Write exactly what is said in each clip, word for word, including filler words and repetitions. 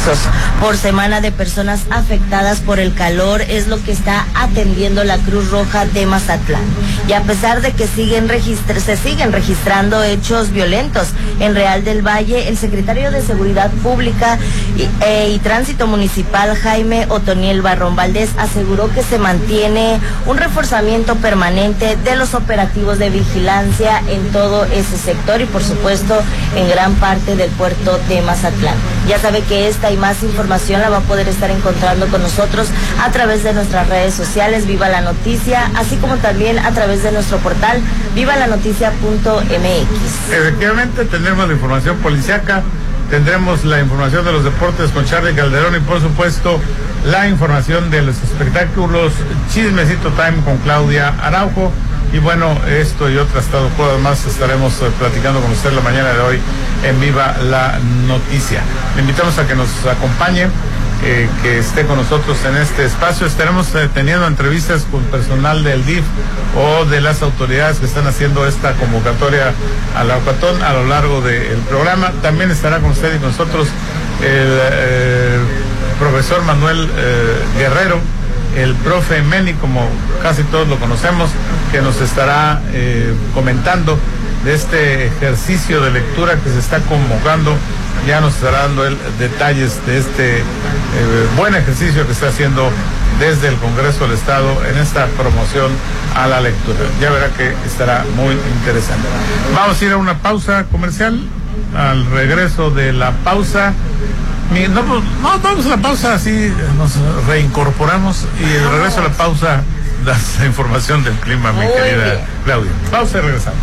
pesos por semana de personas afectadas por el calor es lo que está atendiendo la Cruz Roja de Mazatlán. Y a pesar de que siguen registr- se siguen registrando hechos violentos en Real del Valle, el secretario de Seguridad Pública y, eh, y Tránsito Municipal, Jaime Otoniel Barrón Valdés, aseguró que se mantiene un reforzamiento permanente de los operativos de vigilancia en todo ese sector y por supuesto en gran parte del puerto de Mazatlán. Ya sabe que esta y más información la va a poder estar encontrando con nosotros a través de nuestras redes sociales, Viva la Noticia, así como también a través de nuestro portal viva la noticia punto m x. Efectivamente, tendremos la información policiaca, tendremos la información de los deportes con Charlie Calderón y por supuesto la información de los espectáculos, Chismecito Time con Claudia Araujo. Y bueno, esto y otras cosas más estaremos platicando con usted la mañana de hoy en Viva la Noticia. Le invitamos a que nos acompañe, eh, que esté con nosotros en este espacio. Estaremos eh, teniendo entrevistas con personal del D I F o de las autoridades que están haciendo esta convocatoria al Aguatón a lo largo del programa. También estará con usted y con nosotros el eh, profesor Manuel eh, Guerrero, el profe Meni, como casi todos lo conocemos, que nos estará eh, comentando de este ejercicio de lectura que se está convocando. Ya nos estará dando él detalles de este eh, buen ejercicio que está haciendo desde el Congreso del Estado en esta promoción a la lectura. Ya verá que estará muy interesante. Vamos a ir a una pausa comercial. Al regreso de la pausa, Mi, no, no, vamos a la pausa, así nos reincorporamos y el regreso a la pausa das la información del clima, mi querida Claudia. Pausa y regresamos.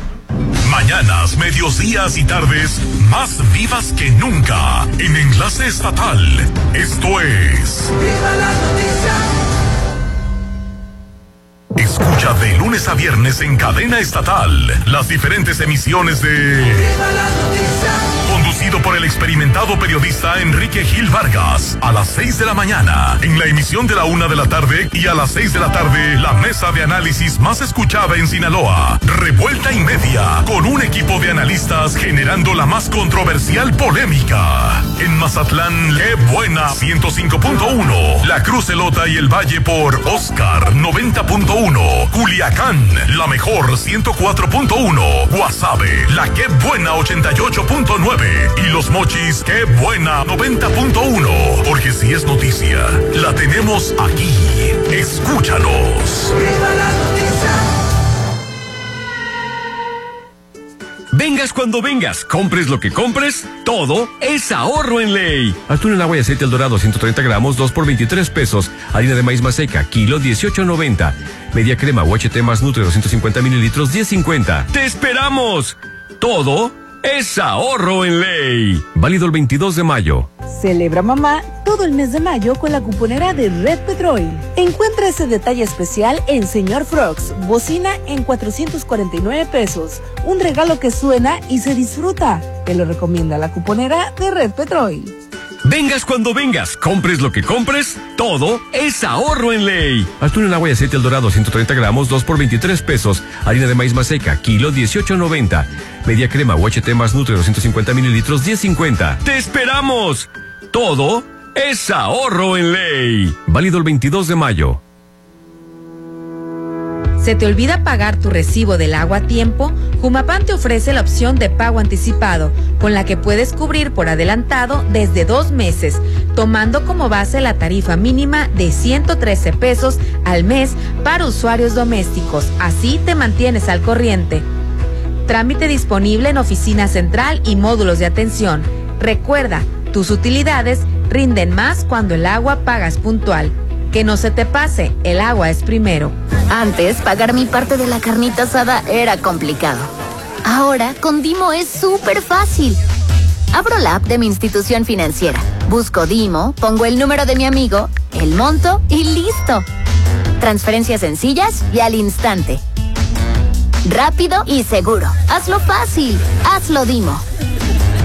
Mañanas, medios días y tardes más vivas que nunca en Enlace Estatal. Esto es Viva la Noticia. Escucha de lunes a viernes en cadena estatal las diferentes emisiones de Viva la Noticia, conducido por el experimentado periodista Enrique Gil Vargas, a las seis de la mañana, en la emisión de la una de la tarde, y a las seis de la tarde, la mesa de análisis más escuchada en Sinaloa, Revuelta y Media, con un equipo de analistas generando la más controversial polémica. En Mazatlán, qué buena, ciento cinco punto uno, La Cruz, Elota y el Valle por Oscar, noventa punto uno, Culiacán, la mejor, ciento cuatro punto uno, Guasave, la qué buena, ochenta y ocho punto nueve, y Los Mochis, qué buena, noventa punto uno, porque si es noticia, la tenemos aquí. Escúchanos. ¡Viva la noticia! Vengas cuando vengas, compres lo que compres, todo es ahorro en ley. Atún en agua y aceite El Dorado, ciento treinta gramos, dos por veintitrés pesos. Harina de maíz maseca, kilo, dieciocho noventa. Media crema U H T más Nutre, doscientos cincuenta mililitros, diez cincuenta. ¡Te esperamos! Todo es ahorro en ley. Válido el veintidós de mayo. Celebra mamá todo el mes de mayo con la cuponera de Red Petrol. Encuentra ese detalle especial en Señor Frogs, bocina en cuatrocientos cuarenta y nueve pesos. Un regalo que suena y se disfruta. Te lo recomienda la cuponera de Red Petrol. Vengas cuando vengas, compres lo que compres, todo es ahorro en ley. Atún en agua y aceite El Dorado, ciento treinta gramos, dos por veintitrés pesos. Harina de maíz maseca, kilo, dieciocho noventa. Media crema U H T más Nutre, doscientos cincuenta mililitros, diez cincuenta. ¡Te esperamos! Todo es ahorro en ley. Válido el veintidós de mayo. ¿Se te olvida pagar tu recibo del agua a tiempo? Jumapam te ofrece la opción de pago anticipado, con la que puedes cubrir por adelantado desde dos meses, tomando como base la tarifa mínima de ciento trece pesos al mes para usuarios domésticos. Así te mantienes al corriente. Trámite disponible en oficina central y módulos de atención. Recuerda, tus utilidades rinden más cuando el agua pagas puntual. Que no se te pase, el agua es primero. Antes, pagar mi parte de la carnita asada era complicado. Ahora, con Dimo es súper fácil. Abro la app de mi institución financiera, busco Dimo, pongo el número de mi amigo, el monto y listo. Transferencias sencillas y al instante. Rápido y seguro. Hazlo fácil. Hazlo Dimo.